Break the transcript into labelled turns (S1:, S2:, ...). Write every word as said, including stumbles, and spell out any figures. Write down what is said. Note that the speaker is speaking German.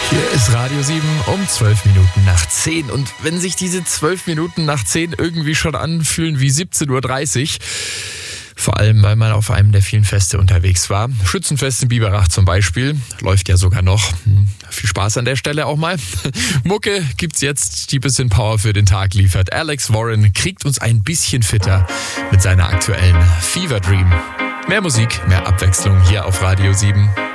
S1: Hier ist Radio sieben um zwölf Minuten nach zehn. Und wenn sich diese zwölf Minuten nach zehn irgendwie schon anfühlen wie siebzehn Uhr dreißig, vor allem, weil man auf einem der vielen Feste unterwegs war. Schützenfest in Biberach zum Beispiel. Läuft ja sogar noch. Viel Spaß an der Stelle auch mal. Mucke gibt's jetzt, die bisschen Power für den Tag liefert. Alex Warren kriegt uns ein bisschen fitter mit seiner aktuellen Fever Dream. Mehr Musik, mehr Abwechslung hier auf Radio sieben.